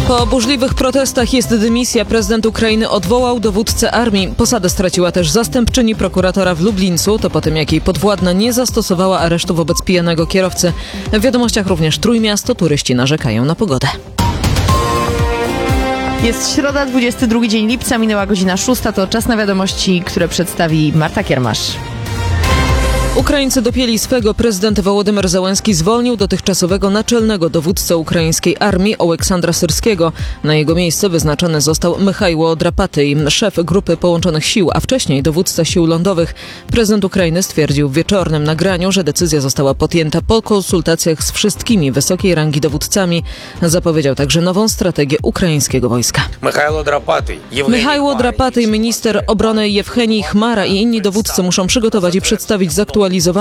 Po burzliwych protestach jest dymisja. Prezydent Ukrainy odwołał dowódcę armii. Posadę straciła też zastępczyni prokuratora w Lublińcu. To po tym, jak jej podwładna nie zastosowała aresztu wobec pijanego kierowcy. W wiadomościach również Trójmiasto. Turyści narzekają na pogodę. Jest środa, 22 dzień lipca, minęła godzina 6. To czas na wiadomości, które przedstawi Marta Kiermasz. Ukraińcy dopięli swego. Prezydent Wołodymyr Zełenski zwolnił dotychczasowego naczelnego dowódcę ukraińskiej armii Oleksandra Syrskiego. Na jego miejsce wyznaczony został Michajło Drapatyj, szef Grupy Połączonych Sił, a wcześniej dowódca sił lądowych. Prezydent Ukrainy stwierdził w wieczornym nagraniu, że decyzja została podjęta po konsultacjach z wszystkimi wysokiej rangi dowódcami. Zapowiedział także nową strategię ukraińskiego wojska. Michajło Drapatyj, minister obrony Jewhenij Chmara i inni dowódcy muszą przygotować i przedstawić zaktualizowaną